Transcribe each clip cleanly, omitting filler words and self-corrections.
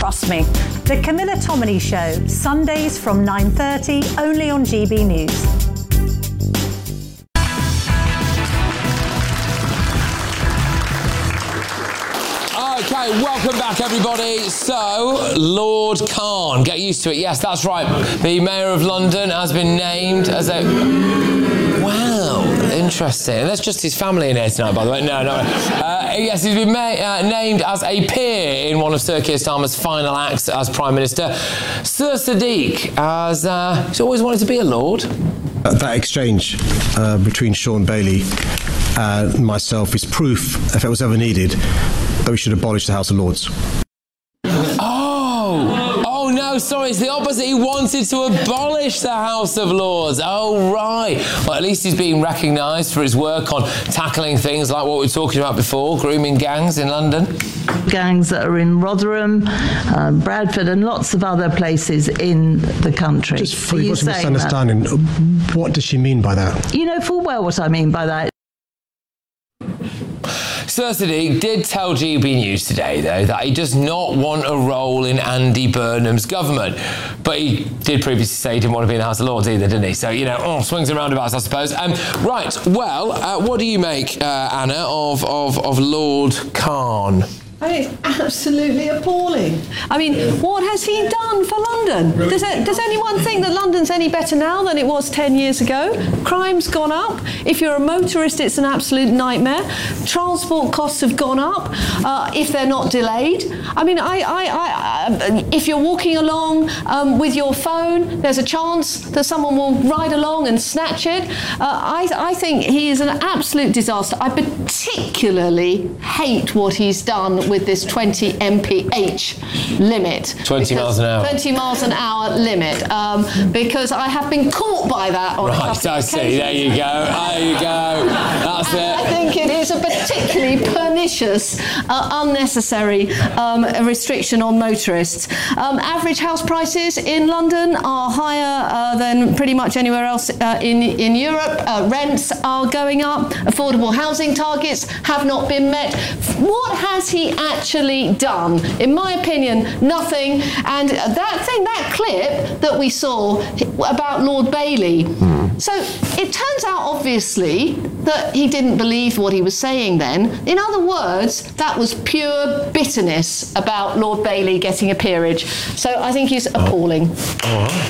trust me. The Camilla Tominey Show, Sundays from 9:30, only on GB News. Okay, welcome back, everybody. So, Lord Khan, get used to it. Yes, that's right. The Mayor of London has been named as a... Wow, interesting. And that's just his family in here tonight, by the way. No. Yes, he's been named as a peer in one of Sir Keir Starmer's final acts as Prime Minister. Sir Sadiq, he's always wanted to be a Lord. That exchange between Sean Bailey and myself is proof, if it was ever needed, that we should abolish the House of Lords. Oh no, sorry, it's the opposite. He wanted to abolish the House of Lords. Oh, right. Well, at least he's being recognised for his work on tackling things like what we were talking about before, grooming gangs in London. Gangs that are in Rotherham, Bradford and lots of other places in the country. Just for you to misunderstanding, what does she mean by that? You know full well what I mean by that. Sir Sadiq did tell GB News today, though, that he does not want a role in Andy Burnham's government. But he did previously say he didn't want to be in the House of Lords either, didn't he? So, swings and roundabouts, I suppose. Right, well, what do you make, Anna, of Lord Khan? I mean, it's absolutely appalling. I mean, what has he done for London? Does anyone think that London's any better now than it was 10 years ago? Crime's gone up. If you're a motorist, it's an absolute nightmare. Transport costs have gone up if they're not delayed. I mean, if you're walking along with your phone, there's a chance that someone will ride along and snatch it. I think he is an absolute disaster. I particularly hate what he's done with this 20 mph limit. 20 miles an hour. 20 miles an hour limit, because I have been caught by that on a couple of occasions. I see. There you go. That's it. I think it is a particularly pernicious, unnecessary restriction on motorists. Average house prices in London are higher than pretty much anywhere else in Europe. Rents are going up. Affordable housing targets have not been met. What has he actually done? In my opinion, nothing. And that clip that we saw about Lord Bailey. So it turns out, obviously, that he didn't believe what he was saying then. In other words, that was pure bitterness about Lord Bailey getting a peerage. So I think he's appalling. All right.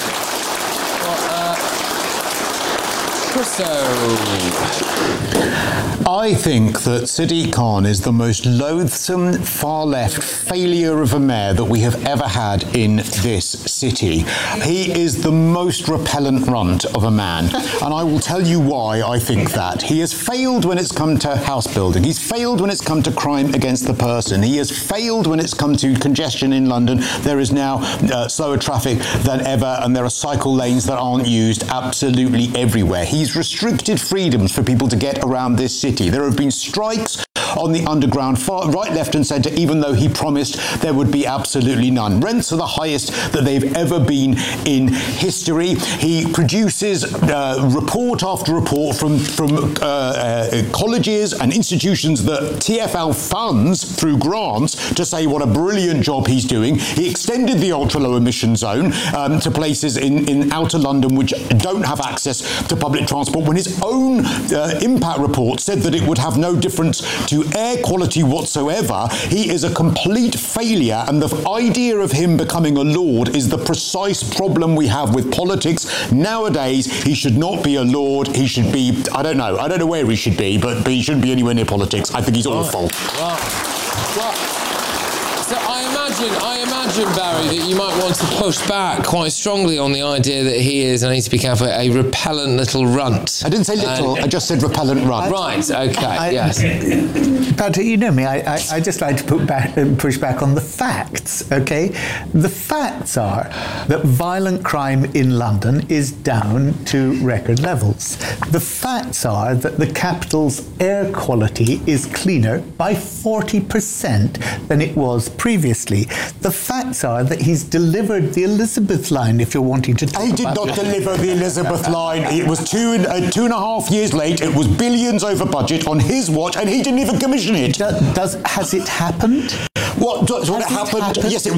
I think that Sadiq Khan is the most loathsome, far-left failure of a mayor that we have ever had in this city. He is the most repellent runt of a man, and I will tell you why I think that. He has failed when it's come to house building. He's failed when it's come to crime against the person. He has failed when it's come to congestion in London. There is now slower traffic than ever, and there are cycle lanes that aren't used absolutely everywhere. He's restricted freedoms for people to get around this city. There have been strikes on the underground, far right, left and centre, even though he promised there would be absolutely none. Rents are the highest that they've ever been in history. He produces report after report from colleges and institutions that TfL funds through grants to say what a brilliant job he's doing. He extended the ultra-low emission zone to places in outer London which don't have access to public transport, when his own impact report said that it would have no difference to air quality whatsoever. He is a complete failure, and the idea of him becoming a lord is the precise problem we have with politics nowadays. He should not be a lord. He should be, I don't know where he should be, but he shouldn't be anywhere near politics. I think he's awful. So I imagine, Barry, that you might want to push back quite strongly on the idea that he is, and I need to be careful, a repellent little runt. I didn't say little, I just said repellent runt. Right, okay, yes. But you know me, I just like to push back on the facts, okay? The facts are that violent crime in London is down to record levels. The facts are that the capital's air quality is cleaner by 40% than it was previously. The facts are that he's delivered the Elizabeth line, if you're wanting to talk about it. He did not deliver the Elizabeth line. It was 2.5 years late. It was billions over budget on his watch, and he didn't even commission it. Has it happened? What happened? Yes, it